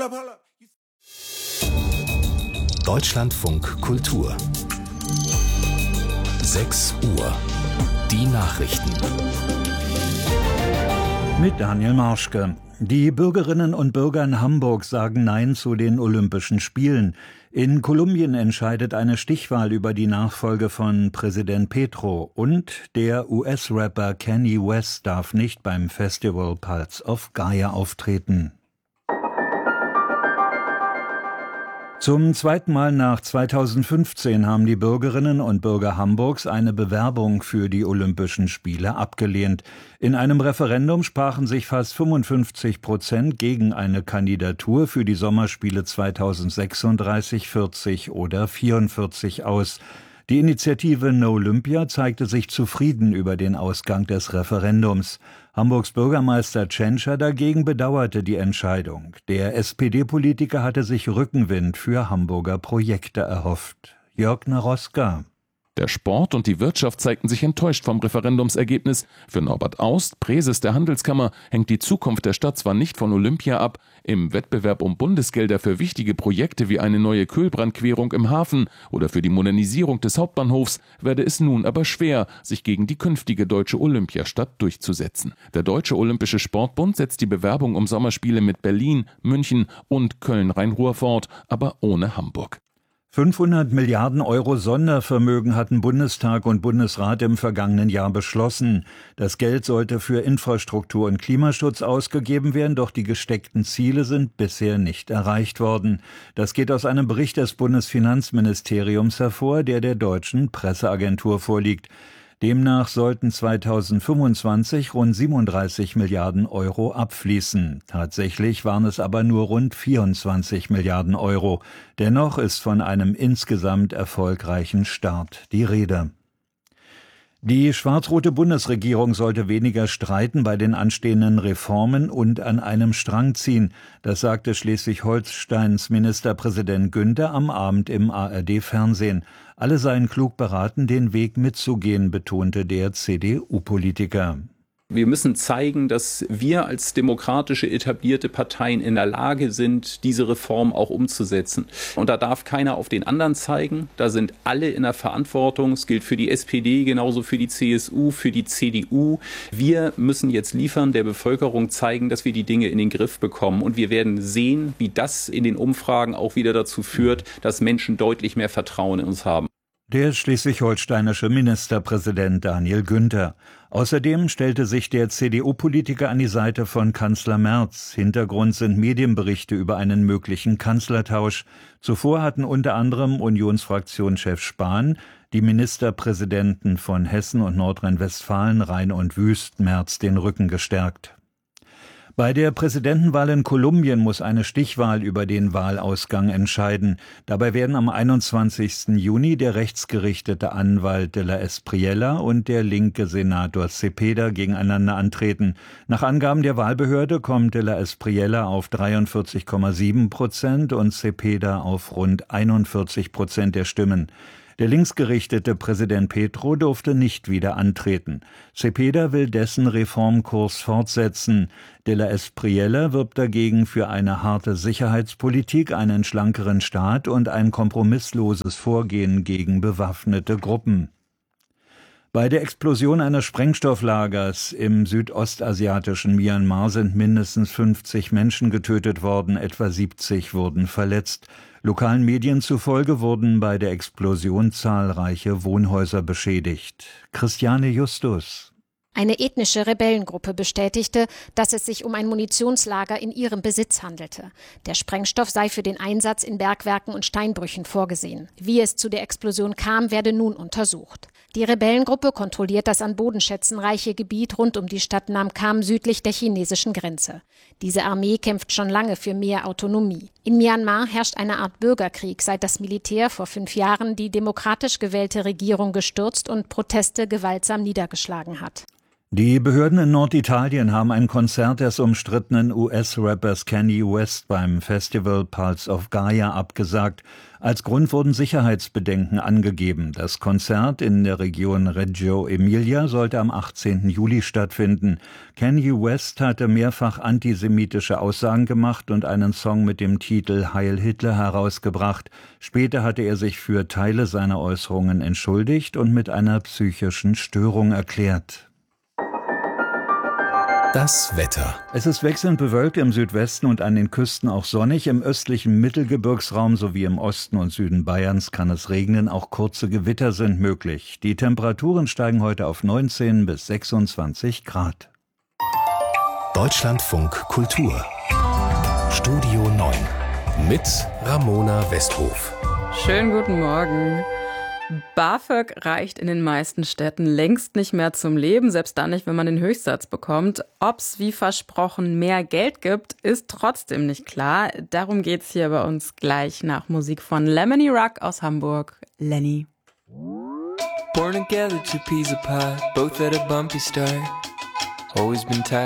Deutschlandfunk Kultur 6 Uhr. Die Nachrichten. Mit Daniel Marschke. Die Bürgerinnen und Bürger in Hamburg sagen Nein zu den Olympischen Spielen. In Kolumbien entscheidet eine Stichwahl über die Nachfolge von Präsident Petro. Und der US-Rapper Kanye West darf nicht beim Festival Pulse of Gaia auftreten. Zum zweiten Mal nach 2015 haben die Bürgerinnen und Bürger Hamburgs eine Bewerbung für die Olympischen Spiele abgelehnt. In einem Referendum sprachen sich fast 55% gegen eine Kandidatur für die Sommerspiele 2036, 40 oder 44 aus. Die Initiative No Olympia zeigte sich zufrieden über den Ausgang des Referendums. Hamburgs Bürgermeister Tschentscher dagegen bedauerte die Entscheidung. Der SPD-Politiker hatte sich Rückenwind für Hamburger Projekte erhofft. Jörg Naroska. Der Sport und die Wirtschaft zeigten sich enttäuscht vom Referendumsergebnis. Für Norbert Aust, Präses der Handelskammer, hängt die Zukunft der Stadt zwar nicht von Olympia ab. Im Wettbewerb um Bundesgelder für wichtige Projekte wie eine neue Kühlbrandquerung im Hafen oder für die Modernisierung des Hauptbahnhofs werde es nun aber schwer, sich gegen die künftige deutsche Olympiastadt durchzusetzen. Der Deutsche Olympische Sportbund setzt die Bewerbung um Sommerspiele mit Berlin, München und Köln-Rhein-Ruhr fort, aber ohne Hamburg. 500 Milliarden Euro Sondervermögen hatten Bundestag und Bundesrat im vergangenen Jahr beschlossen. Das Geld sollte für Infrastruktur und Klimaschutz ausgegeben werden, doch die gesteckten Ziele sind bisher nicht erreicht worden. Das geht aus einem Bericht des Bundesfinanzministeriums hervor, der deutschen Presseagentur vorliegt. Demnach sollten 2025 rund 37 Milliarden Euro abfließen. Tatsächlich waren es aber nur rund 24 Milliarden Euro. Dennoch ist von einem insgesamt erfolgreichen Start die Rede. Die schwarz-rote Bundesregierung sollte weniger streiten bei den anstehenden Reformen und an einem Strang ziehen. Das sagte Schleswig-Holsteins Ministerpräsident Günther am Abend im ARD-Fernsehen. Alle seien klug beraten, den Weg mitzugehen, betonte der CDU-Politiker. Wir müssen zeigen, dass wir als demokratische etablierte Parteien in der Lage sind, diese Reform auch umzusetzen. Und da darf keiner auf den anderen zeigen. Da sind alle in der Verantwortung. Es gilt für die SPD, genauso für die CSU, für die CDU. Wir müssen jetzt liefern, der Bevölkerung zeigen, dass wir die Dinge in den Griff bekommen. Und wir werden sehen, wie das in den Umfragen auch wieder dazu führt, dass Menschen deutlich mehr Vertrauen in uns haben. Der schleswig-holsteinische Ministerpräsident Daniel Günther. Außerdem stellte sich der CDU-Politiker an die Seite von Kanzler Merz. Hintergrund sind Medienberichte über einen möglichen Kanzlertausch. Zuvor hatten unter anderem Unionsfraktionschef Spahn, die Ministerpräsidenten von Hessen und Nordrhein-Westfalen, Rhein und Wüst, Merz den Rücken gestärkt. Bei der Präsidentenwahl in Kolumbien muss eine Stichwahl über den Wahlausgang entscheiden. Dabei werden am 21. Juni der rechtsgerichtete Anwalt de la Espriella und der linke Senator Cepeda gegeneinander antreten. Nach Angaben der Wahlbehörde kommt de la Espriella auf 43,7% und Cepeda auf rund 41% der Stimmen. Der linksgerichtete Präsident Petro durfte nicht wieder antreten. Cepeda will dessen Reformkurs fortsetzen. De la Espriella wirbt dagegen für eine harte Sicherheitspolitik, einen schlankeren Staat und ein kompromissloses Vorgehen gegen bewaffnete Gruppen. Bei der Explosion eines Sprengstofflagers im südostasiatischen Myanmar sind mindestens 50 Menschen getötet worden, etwa 70 wurden verletzt. Lokalen Medien zufolge wurden bei der Explosion zahlreiche Wohnhäuser beschädigt. Christiane Justus. Eine ethnische Rebellengruppe bestätigte, dass es sich um ein Munitionslager in ihrem Besitz handelte. Der Sprengstoff sei für den Einsatz in Bergwerken und Steinbrüchen vorgesehen. Wie es zu der Explosion kam, werde nun untersucht. Die Rebellengruppe kontrolliert das an Bodenschätzen reiche Gebiet rund um die Stadt Namkham südlich der chinesischen Grenze. Diese Armee kämpft schon lange für mehr Autonomie. In Myanmar herrscht eine Art Bürgerkrieg, seit das Militär vor 5 Jahren die demokratisch gewählte Regierung gestürzt und Proteste gewaltsam niedergeschlagen hat. Die Behörden in Norditalien haben ein Konzert des umstrittenen US-Rappers Kanye West beim Festival Pulse of Gaia abgesagt. Als Grund wurden Sicherheitsbedenken angegeben. Das Konzert in der Region Reggio Emilia sollte am 18. Juli stattfinden. Kanye West hatte mehrfach antisemitische Aussagen gemacht und einen Song mit dem Titel Heil Hitler herausgebracht. Später hatte er sich für Teile seiner Äußerungen entschuldigt und mit einer psychischen Störung erklärt. Das Wetter. Es ist wechselnd bewölkt, im Südwesten und an den Küsten auch sonnig. Im östlichen Mittelgebirgsraum sowie im Osten und Süden Bayerns kann es regnen. Auch kurze Gewitter sind möglich. Die Temperaturen steigen heute auf 19 bis 26 Grad. Deutschlandfunk Kultur. Studio 9 mit Ramona Westhof. Schönen guten Morgen. BAföG reicht in den meisten Städten längst nicht mehr zum Leben, selbst dann nicht, wenn man den Höchstsatz bekommt. Ob's wie versprochen mehr Geld gibt, ist trotzdem nicht klar. Darum geht's hier bei uns gleich nach Musik von Lemony Ruck aus Hamburg. Lenny. Born together, two peas of pie, both at a bumpy start. Always been tired.